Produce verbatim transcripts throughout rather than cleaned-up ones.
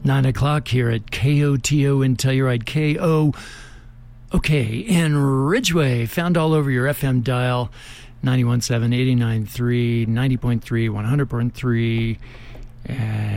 Nine o'clock here at K O T O in Telluride. K O, okay, in Ridgeway, found all over your F M dial, ninety-one point seven, eighty-nine point three, ninety point three, one hundred point three, uh,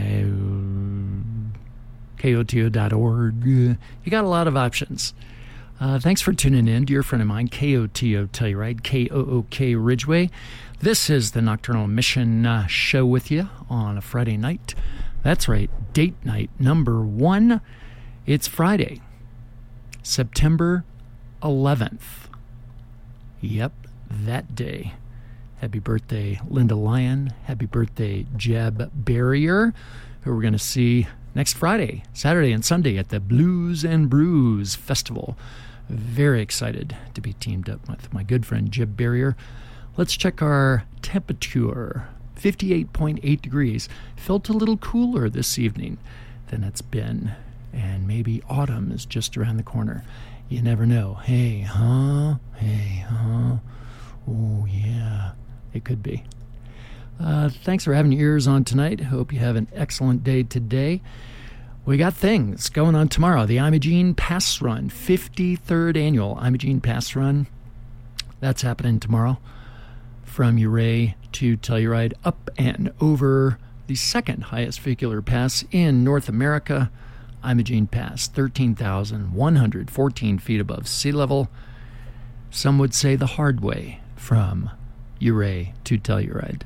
K O T O dot org. You got a lot of options. Uh, thanks for tuning in, dear friend of mine, K O T O Telluride, K O O K Ridgeway. This is the Nocturnal Mission uh, show with you on a Friday night. That's right, date night number one. It's Friday, September eleventh. Yep, that day. Happy birthday, Linda Lyon. Happy birthday, Jeb Barrier, who we're going to see next Friday, Saturday, and Sunday at the Blues and Brews Festival. Very excited to be teamed up with my good friend Jeb Barrier. Let's check our temperature. fifty-eight point eight degrees. Felt a little cooler this evening than it's been. And maybe autumn is just around the corner. You never know. Hey, huh? Hey, huh? Oh, yeah. It could be. Uh, thanks for having your ears on tonight. Hope you have an excellent day today. We got things going on tomorrow. The Imogene Pass Run, fifty-third annual Imogene Pass Run. That's happening tomorrow. From Ouray to Telluride, up and over the second highest vehicular pass in North America, Imogene Pass, thirteen thousand one hundred fourteen feet above sea level. Some would say the hard way from Ouray to Telluride.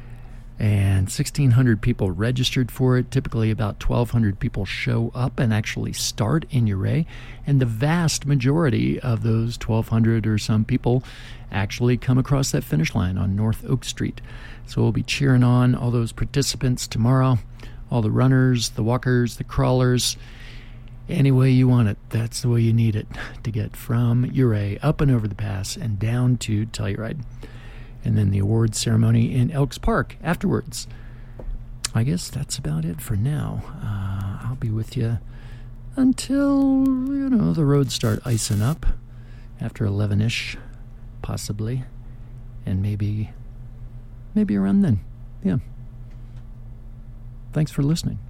And sixteen hundred people registered for it. Typically about twelve hundred people show up and actually start in Ouray. And the vast majority of those twelve hundred or some people actually come across that finish line on North Oak Street. So we'll be cheering on all those participants tomorrow, all the runners, the walkers, the crawlers. Any way you want it, that's the way you need it to get from Ouray up and over the pass and down to Telluride. And then the awards ceremony in Elks Park afterwards. I guess that's about it for now. Uh, I'll be with you until, you know, the roads start icing up after eleven-ish, possibly. And maybe, maybe around then. Yeah. Thanks for listening.